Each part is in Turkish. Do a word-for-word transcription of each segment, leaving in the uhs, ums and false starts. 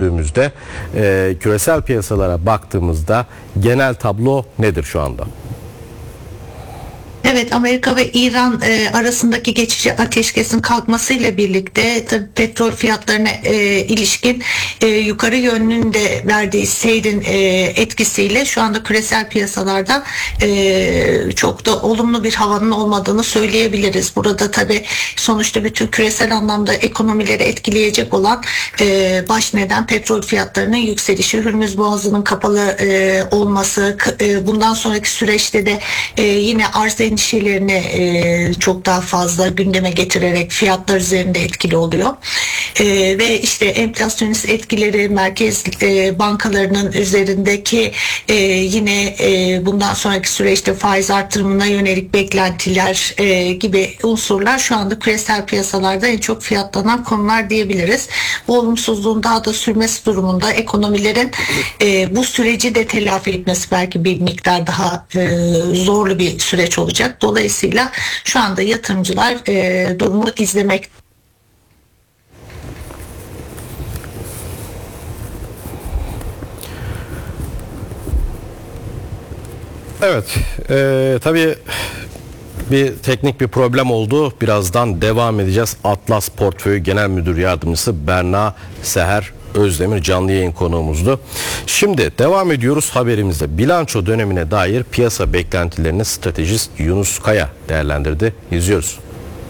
düşündüğümüzde e, küresel piyasalara baktığımızda genel tablo nedir şu anda? Evet, Amerika ve İran e, arasındaki geçici ateşkesin kalkmasıyla birlikte tabii petrol fiyatlarına e, ilişkin e, yukarı yönünde verdiği seyrin e, etkisiyle şu anda küresel piyasalarda e, çok da olumlu bir havanın olmadığını söyleyebiliriz. Burada tabii sonuçta bütün küresel anlamda ekonomileri etkileyecek olan e, baş neden petrol fiyatlarının yükselişi, Hürmüz Boğazı'nın kapalı e, olması, e, bundan sonraki süreçte de e, yine arz endişelerini e, çok daha fazla gündeme getirerek fiyatlar üzerinde etkili oluyor. E, ve işte enflasyonist etkileri, merkez e, bankalarının üzerindeki e, yine e, bundan sonraki süreçte faiz artırımına yönelik beklentiler e, gibi unsurlar şu anda küresel piyasalarda en çok fiyatlanan konular diyebiliriz. Bu olumsuzluğun daha da sürmesi durumunda ekonomilerin e, bu süreci de telafi etmesi belki bir miktar daha e, zorlu bir süreç olacak. Dolayısıyla şu anda yatırımcılar e, durumu izlemek. Evet, e, tabii bir teknik bir problem oldu. Birazdan devam edeceğiz. Atlas Portföy Genel Müdür Yardımcısı Berna Seher Özdemir canlı yayın konuğumuzdu. Şimdi devam ediyoruz haberimizde. Bilanço dönemine dair piyasa beklentilerini stratejist Yunus Kaya değerlendirdi. İzliyoruz.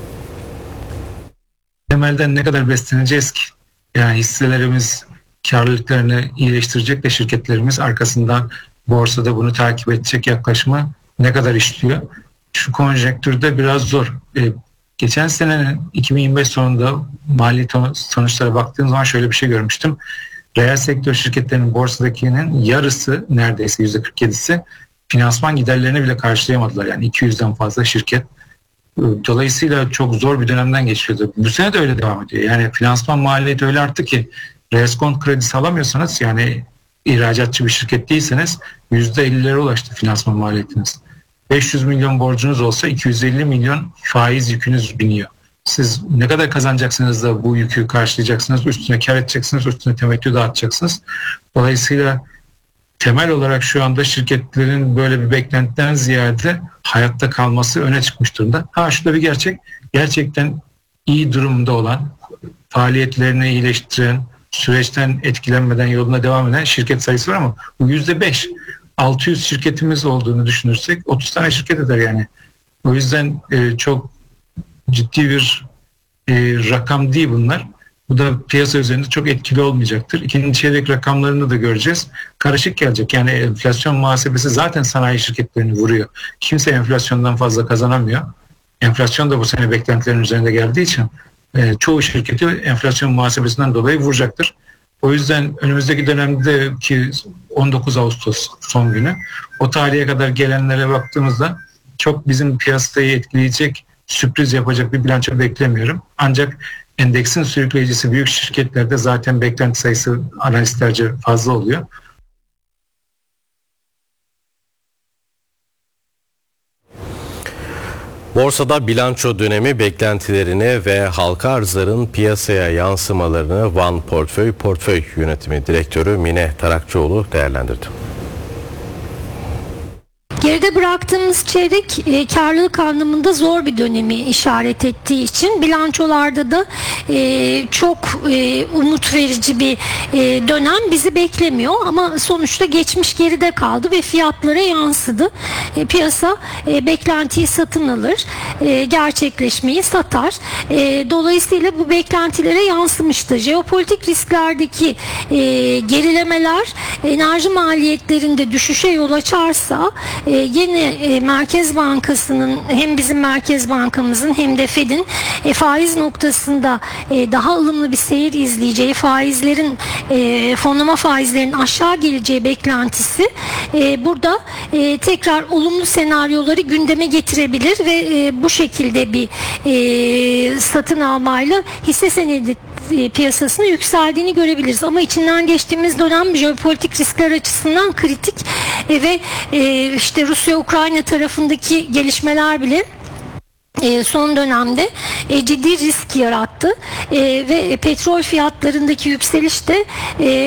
Temelden ne kadar besleneceğiz ki? Yani hisselerimiz karlılıklarını iyileştirecek de şirketlerimiz arkasından borsada bunu takip edecek yaklaşımı ne kadar işliyor? Şu konjektürde biraz zor. Ee, geçen senenin iki bin yirmi beş sonunda mali sonuçlara baktığım zaman şöyle bir şey görmüştüm. Reel sektör şirketlerinin borsadakinin yarısı, neredeyse yüzde kırk yedisi finansman giderlerini bile karşılayamadılar. Yani iki yüzden fazla şirket. Dolayısıyla çok zor bir dönemden geçiyordu. Bu sene de öyle devam ediyor. Yani finansman maliyeti öyle arttı ki reskont kredisi alamıyorsanız, yani ihracatçı bir şirket değilseniz yüzde ellilere ulaştı finansman maliyetiniz. beş yüz milyon borcunuz olsa iki yüz elli milyon faiz yükünüz biniyor. Siz ne kadar kazanacaksınız da bu yükü karşılayacaksınız, üstüne kar edeceksiniz, üstüne temettü dağıtacaksınız. Dolayısıyla temel olarak şu anda şirketlerin böyle bir beklentiden ziyade hayatta kalması öne çıkmış durumda. Ha, şu da bir gerçek. Gerçekten iyi durumda olan, faaliyetlerini iyileştiren, süreçten etkilenmeden yoluna devam eden şirket sayısı var ama bu yüzde beş. altı yüz şirketimiz olduğunu düşünürsek otuz tane şirket eder yani. O yüzden e, çok ciddi bir e, rakam değil bunlar. Bu da piyasa üzerinde çok etkili olmayacaktır. İkinci çeyrek rakamlarını da göreceğiz. Karışık gelecek. Yani enflasyon muhasebesi zaten sanayi şirketlerini vuruyor. Kimse enflasyondan fazla kazanamıyor. Enflasyon da bu sene beklentilerin üzerinde geldiği için e, çoğu şirketi enflasyon muhasebesinden dolayı vuracaktır. O yüzden önümüzdeki dönemdeki on dokuz Ağustos son günü, o tarihe kadar gelenlere baktığımızda çok bizim piyasayı etkileyecek, sürpriz yapacak bir bilanço beklemiyorum. Ancak endeksin sürükleyicisi büyük şirketlerde zaten beklenti sayısı analistlerce fazla oluyor. Borsada bilanço dönemi beklentilerini ve halka arzların piyasaya yansımalarını Van Portföy Portföy Yönetimi Direktörü Mine Tarakçıoğlu değerlendirdi. Geride bıraktığımız çeyrek e, karlılık anlamında zor bir dönemi işaret ettiği için bilançolarda da e, çok e, umut verici bir e, dönem bizi beklemiyor ama sonuçta geçmiş geride kaldı ve fiyatlara yansıdı. E, piyasa e, beklentiyi satın alır, e, gerçekleşmeyi satar. E, dolayısıyla bu beklentilere yansımıştı. Jeopolitik risklerdeki e, gerilemeler enerji maliyetlerinde düşüşe yol açarsa e, yine e, Merkez Bankası'nın, hem bizim Merkez Bankamızın hem de Fed'in e, faiz noktasında e, daha ılımlı bir seyir izleyeceği, faizlerin e, fonlama faizlerinin aşağı geleceği beklentisi e, burada e, tekrar olumlu senaryoları gündeme getirebilir ve e, bu şekilde bir e, satın almayla hisse senedi piyasasının yükseldiğini görebiliriz. Ama içinden geçtiğimiz dönem jeopolitik riskler açısından kritik e, ve e, işte Rusya-Ukrayna tarafındaki gelişmeler bile E, son dönemde e, ciddi risk yarattı e, ve petrol fiyatlarındaki yükseliş de e,